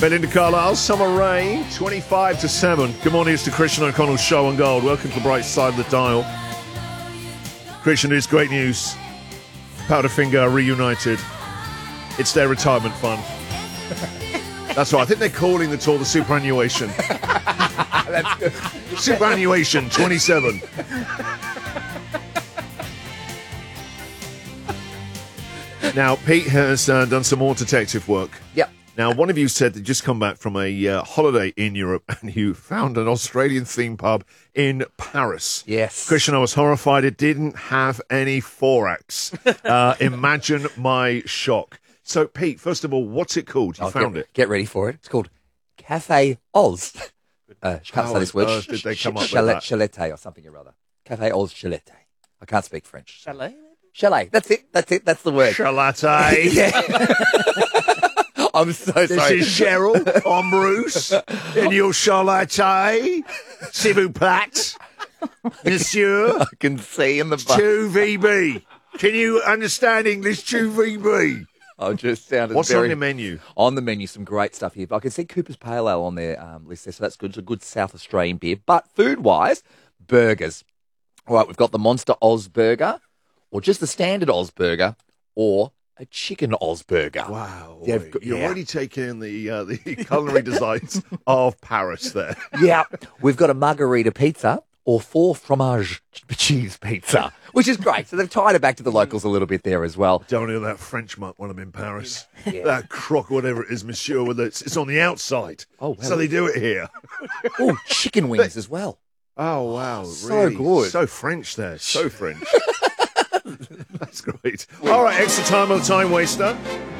Belinda Carlisle, Summer Rain, 25 to 7. Good morning, it's the Christian O'Connell Show on Gold. Welcome to the bright side of the dial. Christian, it's great news. Powderfinger are reunited. It's their retirement fund. That's right. I think they're calling the tour the Superannuation. That's good. Superannuation 27. Now, Pete has done some more detective work. Yep. Now, one of you said that just come back from a holiday in Europe and you found an Australian theme pub in Paris. Yes. Christian, I was horrified. It didn't have any Forax. Imagine my shock. So, Pete, first of all, what's it called? You found it. Get ready for it. It's called Cafe Oz. Can't say this word. How on earth did they come up with that? Chalet or something or other. Cafe Oz Chalet. I can't speak French. Chalet? Chalet. That's it. That's the word. Chalet. Yeah. I'm so sorry. This is Cheryl. I'm Bruce. And your chalet. S'il vous plaît. Monsieur. I can see in the bar. 2VB. Can you understand English 2VB? I just sounded What's very... on the menu? On the menu, some great stuff here. But I can see Cooper's Pale Ale on their list there, so that's good. It's a good South Australian beer. But food-wise, burgers. All right, we've got the Monster Oz Burger, or just the standard Oz Burger, or a chicken Oz Burger. Wow. You're already taking in the culinary designs of Paris there. Yeah. We've got a margarita pizza, or 4 fromage cheese pizza, which is great. So they've tied it back to the locals a little bit there as well. Don't hear that French mutt when I'm in Paris. Yeah. That croque, whatever it is, monsieur, with it's on the outside. Oh, wow. So they do it here. Oh, chicken wings as well. Oh, wow. So really? good. So French there. So French. That's great. All right, extra time on the time waster.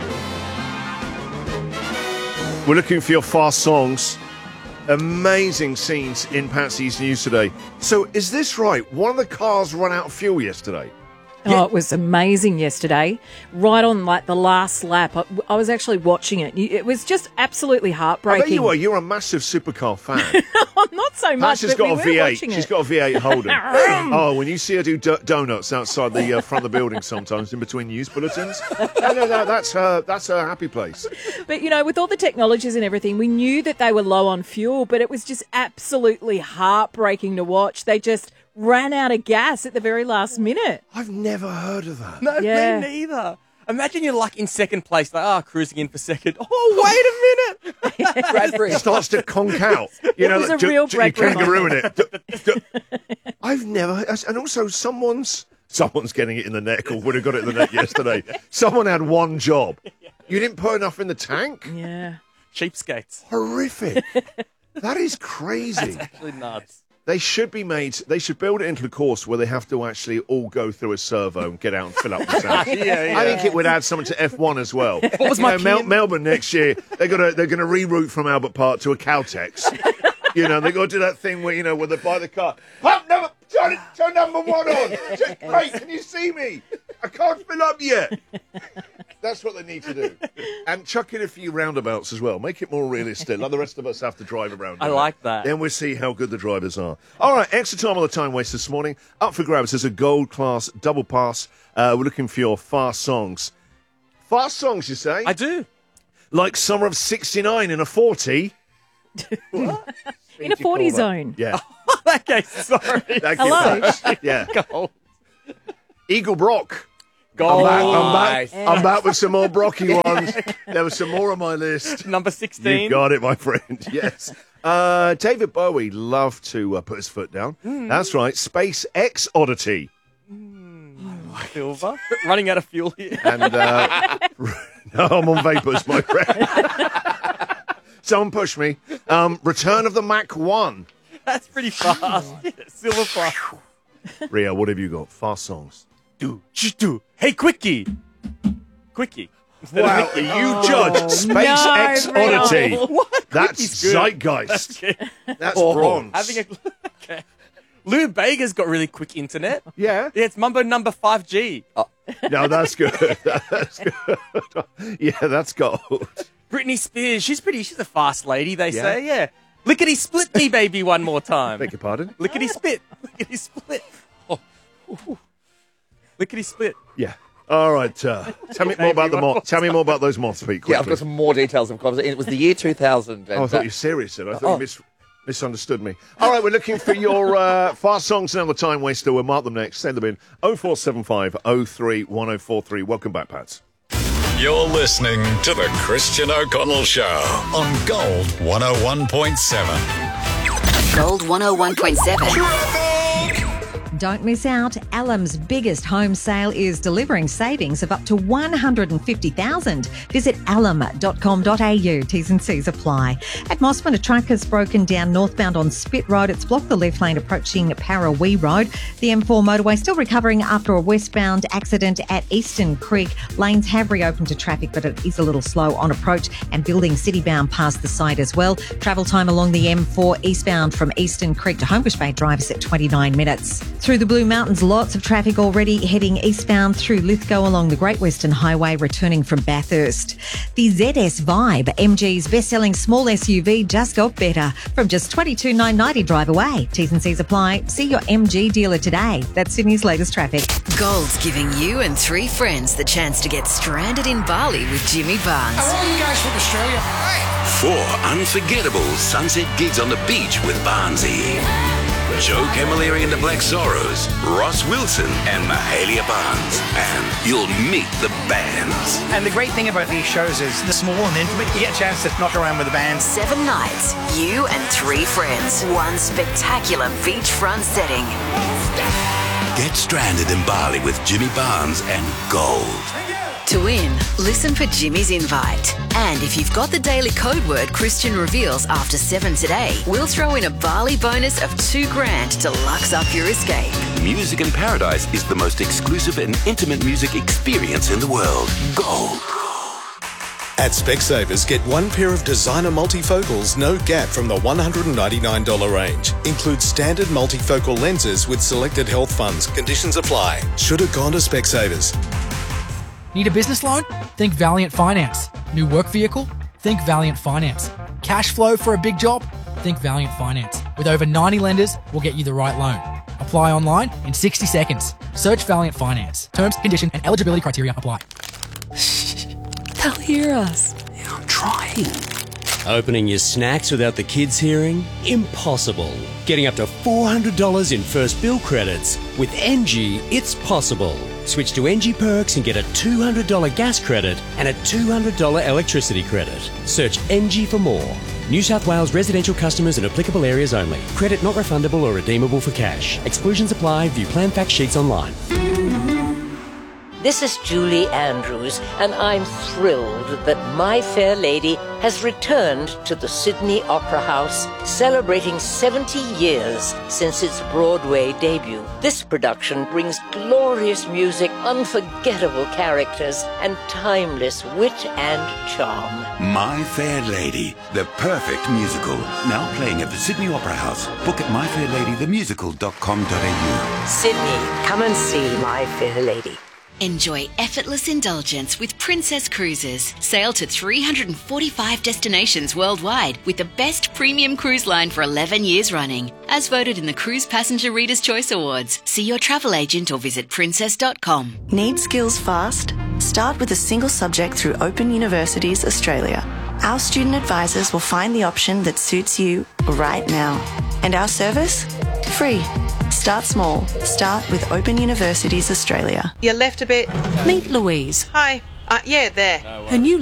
We're looking for your fast songs. Amazing scenes in Patsy's News today. So is this right? One of the cars ran out of fuel yesterday. Oh, it was amazing yesterday. Right on like the last lap. I was actually watching it. It was just absolutely I heartbreaking. bet you are. You're a massive supercar fan. Not so much, Patsy's but got we a were V8. watching She's it. got a V8 Holden. Oh, when you see her do donuts outside the front of the building sometimes in between news bulletins. No, that's her happy place. But, you know, with all the technologies and everything, we knew that they were low on fuel, but it was just absolutely heartbreaking to watch. They just ran out of gas at the very last minute. I've never heard of that. No, Yeah. me neither. Imagine you're like in second place, like, cruising in for second. Oh, wait a minute. Bradbury. It starts to conk out. You know, was like, a real you Bradbury kangaroo in it. I've never, and also someone's getting it in the neck or would have got it in the neck yesterday. Someone had one job. You didn't put enough in the tank? Yeah. Cheapskates. Horrific. That is crazy. Actually nuts. They should build it into the course where they have to actually all go through a servo and get out and fill up the tank. Yeah. I think it would add something to F1 as well. What was my Melbourne next year? They're gonna reroute from Albert Park to a Caltex. You know, they got to do that thing where where they buy the car. Turn number 1 on. Great, can you see me? I can't fill up yet. That's what they need to do. And chuck in a few roundabouts as well. Make it more realistic. Like the rest of us have to drive around. I like that. Then we'll see how good the drivers are. All right, extra time on the time waste this morning. Up for grabs is a gold class double pass. We're looking for your fast songs. Fast songs, you say? I do. Like Summer of 69 in a 40. In a 40 zone. Yeah. Okay, sorry. That Hello. gives us- Yeah. Gold. Eagle Brock. Gold. I'm back with some more Brocky ones. There was some more on my list. Number 16. You got it, my friend. Yes. David Bowie loved to put his foot down. That's right. SpaceX Oddity. Silver. Running out of fuel here. And no, I'm on vapors, my friend. Someone push me. Return of the Mac 1. That's pretty fast. Yeah, Silver plus. Ria, what have you got? Fast songs. Do. Hey, Quickie. Quickie. Instead of Wow, Mickey. you judge SpaceX no, Ria. Oddity. What? That's Quickie's good. zeitgeist. That's bronze. Having a... Okay. Lou Bega's got really quick internet. Yeah. Yeah, it's Mumbo number 5G. No, that's good. That's good. Yeah, that's gold. Britney Spears, she's a fast lady, they say, yeah. Lickety split me, baby, one more time. Beg your pardon? Lickety split. Lickety split. Oh. Ooh. Lickety split. Yeah. All right. Tell me more about the moths. Tell me more about those moths, Pete. Quickly. Yeah, I've got some more details. Of course, it was the year 2000. And, Oh, I thought you were serious then. I thought you misunderstood me. All right, we're looking for your fast songs now. The time waster. We'll mark them next. Send them in 0475 03 1043. Welcome back, Pats. You're listening to the Christian O'Connell Show on Gold 101.7. Gold 101.7. Don't miss out. Alum's biggest home sale is delivering savings of up to $150,000. Visit alum.com.au. T's and C's apply. At Mossman, a truck has broken down northbound on Spit Road. It's blocked the left lane approaching Parawee Road. The M4 motorway still recovering after a westbound accident at Eastern Creek. Lanes have reopened to traffic, but it is a little slow on approach and building citybound past the site as well. Travel time along the M4 eastbound from Eastern Creek to Homebush Bay Drive is at 29 minutes. Through the Blue Mountains, lots of traffic already heading eastbound through Lithgow along the Great Western Highway, returning from Bathurst. The ZS Vibe, MG's best-selling small SUV, just got better. From just $22,990 drive away. T's and C's apply. See your MG dealer today. That's Sydney's latest traffic. Gold's giving you and 3 friends the chance to get stranded in Bali with Jimmy Barnes. Are all you guys from Australia? 4 unforgettable sunset gigs on the beach with Barnesy. Joe Camilleri and the Black Zorros, Ross Wilson and Mahalia Barnes. And you'll meet the bands. And the great thing about these shows is they're small and intimate. You get a chance to knock around with the band. 7 nights, you and 3 friends. One spectacular beachfront setting. Get stranded in Bali with Jimmy Barnes and Gold. To win, listen for Jimmy's invite. And if you've got the daily code word Christian reveals after 7 today, we'll throw in a Bali bonus of $2,000 to lux up your escape. Music in Paradise is the most exclusive and intimate music experience in the world. Gold. At Specsavers, get 1 pair of designer multifocals, no gap, from the $199 range. Includes standard multifocal lenses with selected health funds. Conditions apply. Should have gone to Specsavers. Need a business loan? Think Valiant Finance. New work vehicle? Think Valiant Finance. Cash flow for a big job? Think Valiant Finance. With over 90 lenders, we'll get you the right loan. Apply online in 60 seconds. Search Valiant Finance. Terms, condition, and eligibility criteria apply. They'll hear us. I'm trying. Opening your snacks without the kids hearing? Impossible. Getting up to $400 in first bill credits. With NG, it's possible. Switch to NG Perks and get a $200 gas credit and a $200 electricity credit. Search NG for more. New South Wales residential customers in applicable areas only. Credit not refundable or redeemable for cash. Exclusions apply. View plan fact sheets online. This is Julie Andrews, and I'm thrilled that My Fair Lady has returned to the Sydney Opera House, celebrating 70 years since its Broadway debut. This production brings glorious music, unforgettable characters, and timeless wit and charm. My Fair Lady, the perfect musical. Now playing at the Sydney Opera House. Book at myfairladythemusical.com.au. Sydney, come and see My Fair Lady. Enjoy effortless indulgence with Princess Cruises. Sail to 345 destinations worldwide with the best premium cruise line for 11 years running. As voted in the Cruise Passenger Reader's Choice Awards. See your travel agent or visit princess.com. Need skills fast? Start with a single subject through Open Universities Australia. Our student advisors will find the option that suits you right now. And our service? Free. Start small. Start with Open Universities Australia. You left a bit. Meet Louise. Hi. Yeah, there. Her new